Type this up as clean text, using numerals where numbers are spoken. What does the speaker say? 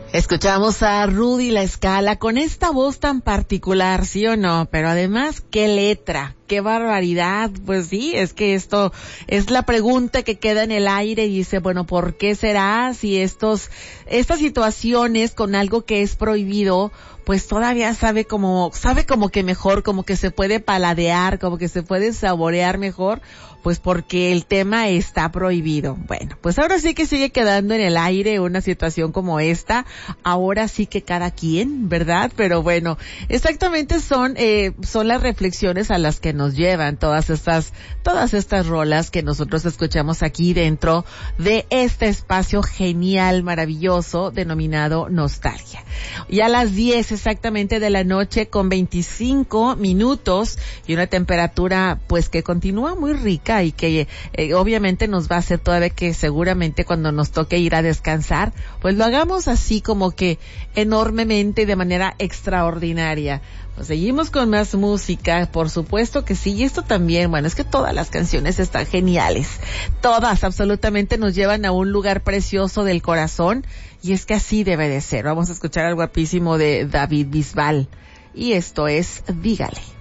Escuchamos a Rudy La Scala con esta voz tan particular, ¿sí o no? Pero además, qué letra, qué barbaridad. Pues sí, es que esto es la pregunta que queda en el aire y dice, bueno, ¿por qué será si estas situaciones con algo que es prohibido, pues todavía sabe como que mejor, como que se puede paladear, como que se puede saborear mejor? Pues porque el tema está prohibido. Bueno, pues ahora sí que sigue quedando en el aire una situación como esta. Ahora sí que cada quien, ¿verdad? Pero bueno, exactamente son las reflexiones a las que nos llevan todas estas rolas que nosotros escuchamos aquí dentro de este espacio genial, maravilloso, denominado Nostalgia. Y a las 10 exactamente de la noche con 25 minutos y una temperatura pues que continúa muy rica y que obviamente nos va a hacer todavía que seguramente cuando nos toque ir a descansar, pues lo hagamos así como que enormemente y de manera extraordinaria. Pues seguimos con más música, por supuesto que sí, y esto también, bueno, es que todas las canciones están geniales, todas absolutamente nos llevan a un lugar precioso del corazón, y es que así debe de ser. Vamos a escuchar al guapísimo de David Bisbal, y esto es Dígale.